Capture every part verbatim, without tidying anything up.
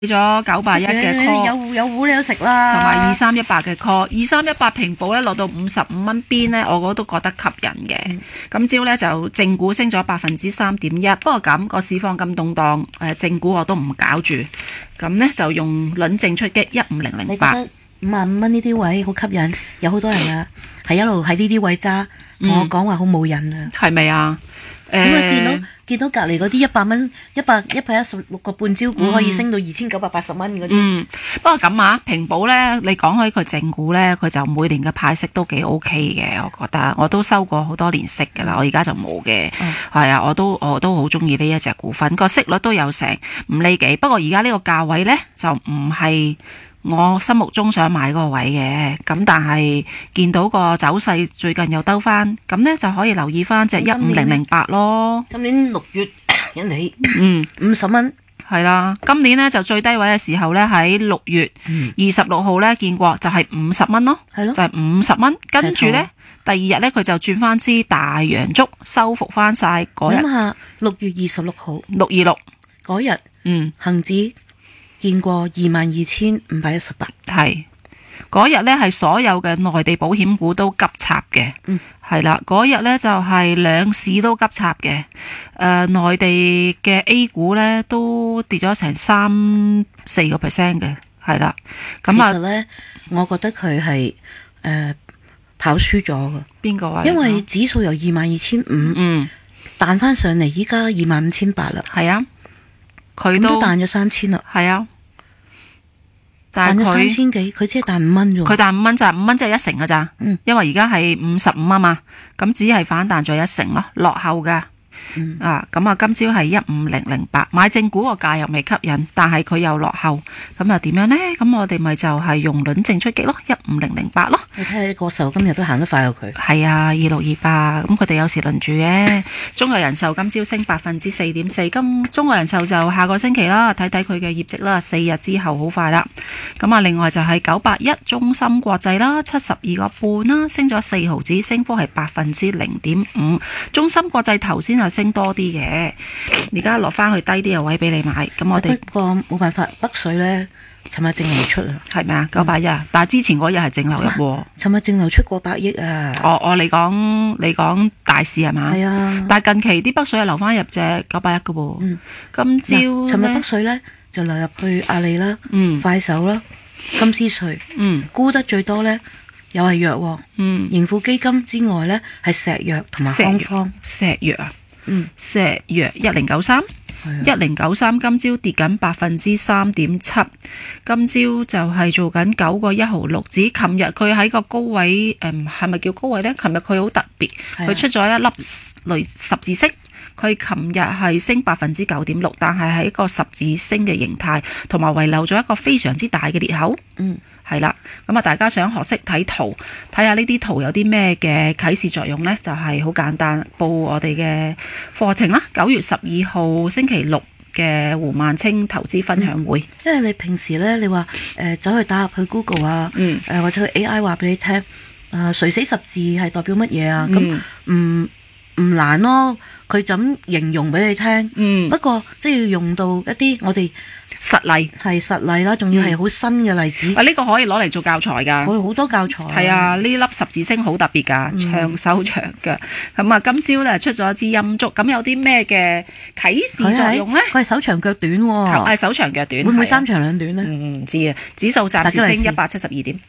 咗九百一嘅 call， 有有糊你有食啦， 同埋二三一八嘅 call， 二三一八平保咧落到五十五蚊邊咧，我都覺得吸引嘅。嗯、今朝咧就正股升咗百分之三點一，不過咁個市況咁動盪，誒正股我都唔搞住，咁咧就用輪證出擊一五零零八。 五萬五蚊呢啲位好吸引，有好多人啊，係一路喺呢啲位揸，同我講話好冇癮啊， 係咪啊？ 咁啊見到見到隔離嗰啲一百蚊一百一百一十六個半招股可以升到二千九百八十蚊嗰啲。嗯， 不過咁啊，平保咧，你講開佢正股咧，佢就每年嘅派息都幾 OK 嘅，我覺得我都收過好多年息㗎啦，我而家就冇嘅。係、嗯、啊，我都我都好中意呢一隻股份，個息率都有成五厘幾。不過而家呢個價位咧就唔係我心目中想買嗰個位嘅，咁但係見到個走勢最近又兜翻，咁呢就可以留意翻隻一五零零八咯。 今年六月引起，嗯，五十蚊， 係啦。今年呢就最低位嘅時候呢，喺六月二十六號呢見過，就係五十蚊咯，係咯，就係五十蚊。跟住呢，第二日呢，佢就轉翻支大陽燭，收復翻晒嗰日。 諗下六月二十六號， 六二六嗰日，嗯，恒指見過二萬二千五百一十八， 係嗰日呢係所有嘅內地保險股都急插嘅，嗯，係啦，嗰日呢就係兩市都急插嘅，誒、呃，內地嘅 A 股呢都跌咗成三四個 percent 嘅，係啦，咁啊， 其實呢，我覺得佢係誒跑輸咗㗎， 邊個位？ 因為指數由二萬二千五，嗯，彈翻上嚟，依家二萬五千八啦， 係啊。佢都彈咗三千啦， 係啊，但係佢三千幾，佢只係彈五蚊啫。 佢彈五蚊咋，五蚊即係一成噶咋。嗯，因為而家係五十五啊嘛，咁只係反彈咗一成咯，落後噶。嗯、啊，咁啊，今朝係一五零零八，買正股個價又未吸引，但係佢又落後，咁又點樣呢？咁我哋咪就係用輪證出擊咯，一五零零八咯。 你睇下國壽今日都行得快過佢。 係啊，二六二八，咁佢哋有時輪住嘅。中國人壽今朝升百分之四點四，今中國人壽就下個星期啦，睇睇佢嘅業績啦，四日之後好快啦。咁啊，另外就係九八一中芯國際啦，七十二個半啦，升咗四毫子，升幅係百分之零點五。中芯國際頭先係升多啲嘅，而家落翻去低啲嘅位俾你買。咁我哋不過冇辦法，北水呢，尋日淨流出啊， 係咪啊？九百一啊，但係之前嗰日係淨流入喎。 尋日淨流出過百億啊！ 哦哦，你講你講大市係嘛？ 係啊。 但係近期啲北水係流翻入隻九百一嘅喎。嗯。今朝尋日北水呢，就流入去阿里啦、嗯、快手啦、金斯瑞。嗯。沽得最多呢，又係藥喎。嗯。盈富基金之外呢，係石藥同埋康方。 石藥啊。嗯。石藥一零九三。一零九三今朝跌緊百分之三點七，今朝就係做緊九個一毫六子。琴日佢喺個高位，誒係咪叫高位呢？琴日佢好特別，佢出咗一粒類十字星，佢琴日係升百分之九點六，但係喺一個十字星嘅形態，同埋遺留咗一個非常之大嘅裂口。嗯。係啦，咁啊，大家想學識睇圖，睇下呢啲圖有啲咩嘅啟示作用呢？就係、是、好簡單，報我哋嘅課程啦。九月十二號星期六嘅胡萬清投資分享會。 因為你平時呢，你話誒走去打入去 Google 啊，嗯呃、或者去 A I 話俾你聽，誒垂死十字係代表乜嘢啊？咁唔唔難咯，佢就咁形容俾你聽。嗯，不過即係要用到一啲我哋。 實例係實例啦，仲要係好新嘅例子。 啊，呢、這個可以攞嚟做教材㗎。 可以好多教材。 係啊，呢粒十字星好特別㗎，嗯、長手長腳。咁啊，今朝咧出咗一支陰燭，咁有啲咩嘅啟示作用咧？ 佢係手長腳短喎、哦。 係手長腳短。 會唔會三長兩短咧？ 唔知啊，指數暫時升一百七十二點。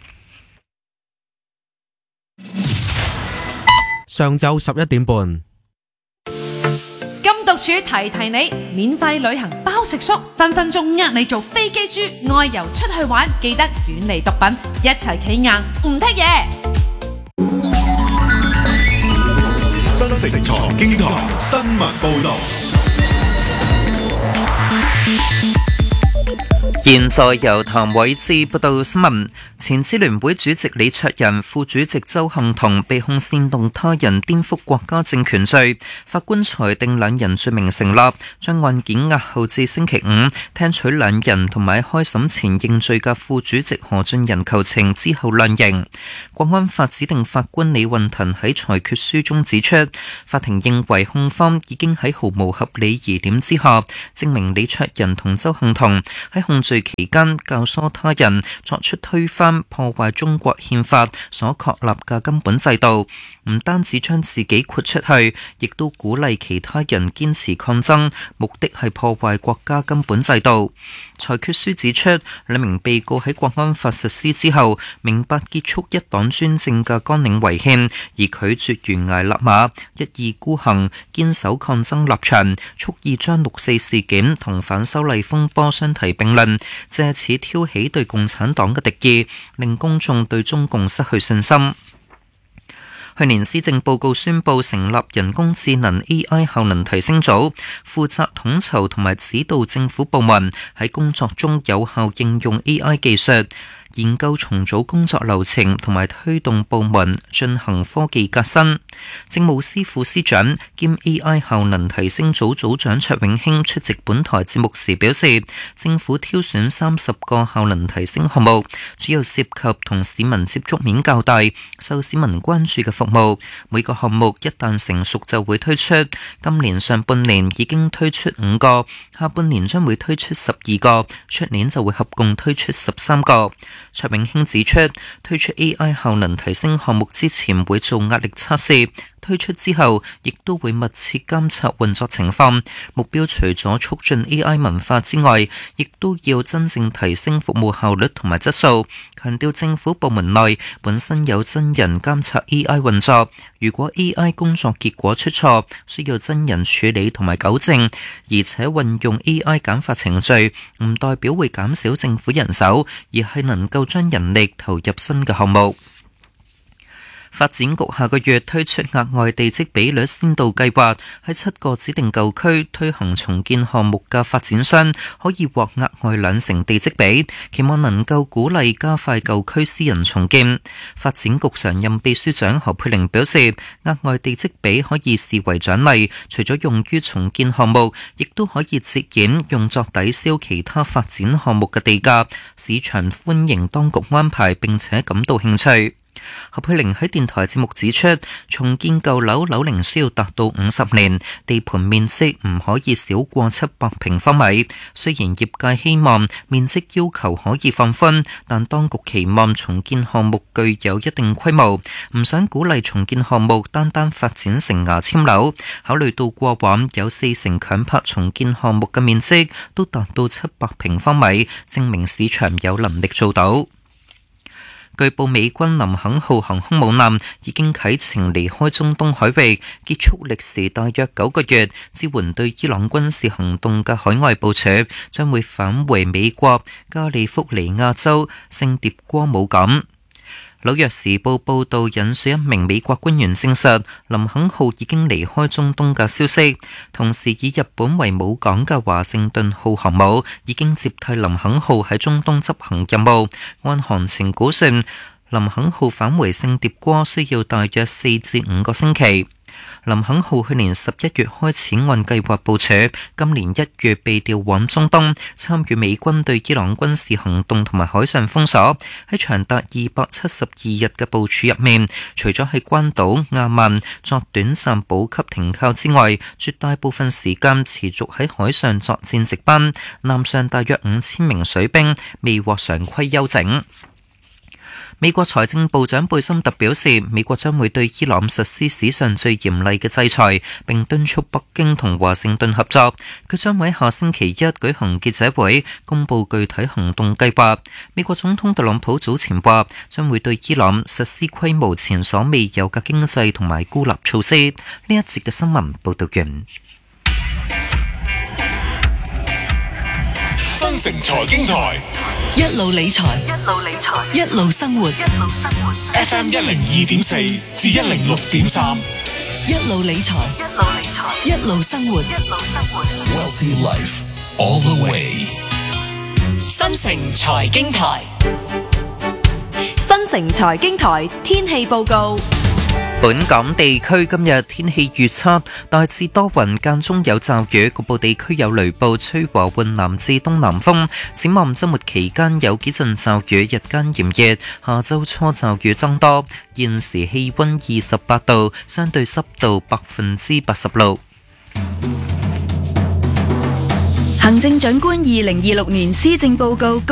上晝十一點半。 獨處提提你，免費旅行包食宿，分分鐘呃你做飛機豬，外遊出去玩，記得遠離毒品，一齊企硬唔剔嘢。 新城財經台新聞報道。 現在由譚偉志報道新聞。前支聯會主席李卓人、副主席周幸彤被控煽動他人顛覆國家政權罪，法官裁定兩人罪名成立，將案件押後至星期五聽取兩人同埋開審前認罪嘅副主席何俊仁求情之後量刑。國安法指定法官李運騰喺裁決書中指出，法庭認為控方已經喺毫無合理疑點之下證明李卓人同周幸彤喺控罪罪期間教唆他人作出推翻破壞中國憲法所確立嘅根本制度，唔單止將自己豁出去，亦都鼓勵其他人堅持抗爭，目的係破壞國家根本制度。裁決書指出，兩名被告喺國安法實施之後，明白結束一黨專政嘅綱領違憲，而拒絕懸崖勒馬，一意孤行，堅守抗爭立場，蓄意將六四事件同反修例風波相提並論，借此挑起對共產黨嘅敵意，令公眾對中共失去信心。去年施政報告宣布成立人工智能 A I 效能提升組，負責統籌同埋指導政府部門喺工作中有效應用 A I 技術，研究重組工作流程同埋推動部門進行科技革新。政務司副司長兼 A I 效能提升組組長卓永興出席本台節目時表示，政府挑選三十個效能提升項目，主要涉及同市民接觸面較大、受市民關注嘅服務。每個項目一旦成熟就會推出，今年上半年已經推出五個，下半年將會推出十二個，出年就會合共推出十三個。卓永興指出，推出 A I 效能提升項目之前會做壓力測試，推出之後亦都會密切監察運作情況。目標除咗促進 A I 文化之外，亦都要真正提升服務效率同埋質素。強調政府部門內本身有真人監察 A I 運作，如果 A I 工作結果出錯，需要真人處理同埋糾正，而且運用 A I 簡化程序，唔代表會減少政府人手，而係能夠將人力投入新嘅項目。發展局下個月推出額外地積比率先導計劃，喺七個指定舊區推行重建項目嘅發展商可以獲額外兩成地積比，期望能夠鼓勵加快舊區私人重建。發展局常任秘書長何佩玲表示，額外地積比可以視為獎勵，除咗用於重建項目，亦都可以折現用作抵消其他發展項目嘅地價。市場歡迎當局安排，並且感到興趣。何佩玲喺電台節目指出，重建舊樓樓齡需要達到五十年，地盤面積唔可以少過七百平方米。雖然業界希望面積要求可以放寬，但當局期望重建項目具有一定規模，唔想鼓勵重建項目單單發展成牙籤樓。考慮到過往有四成強拍重建項目嘅面積都達到七百平方米，證明市場有能力做到。據報美軍林肯號航空母艦已經啟程離開中東海域，結束歷時大約九個月支援對伊朗軍事行動嘅海外部署，將會返回美國加利福尼亞州聖迭戈姆港。紐約時報報導引述一名美國官員證實，林肯號已經離開中東嘅消息。同時，以日本為母港嘅華盛頓號航母已經接替林肯號喺中東執行任務。按航程估算，林肯號返回聖迭戈需要大約四至五個星期。林肯號去年十一月開始按計劃部署，今年一月被調往中東，參與美軍對伊朗軍事行動同埋海上封鎖。喺長達二百七十二日嘅部署入面，除咗喺關島、亞曼作短暫補給停靠之外，絕大部分時間持續喺海上作戰值班。艦上大約五千名水兵未獲常規休整。美國財政部長貝森特表示，美國將會對伊朗實施史上最嚴厲嘅制裁，並敦促北京同華盛頓合作。佢將會喺下星期一舉行記者會，公布具體行動計劃。美國總統特朗普早前話，將會對伊朗實施規模前所未有嘅經濟同埋孤立措施。呢一節嘅新聞報道完。 新城財經台一路理財，一路理財，一路生活，一路生活。 F M 一零二點四至一零六點三， 一路理財，一路理財，一路生活，一路生活。 Wealthy Life all the way。 新城財經台， 新城財經台天氣報告。 本港地區今日天氣預測，大致多雲，間中有驟雨，局部地區有雷暴，吹和緩南至東南風。展望週末期間有幾陣驟雨，日間炎熱，下週初驟雨增多。現時氣溫二十八度，相對濕度百分之八十六。 行政長官二零二六年施政報告。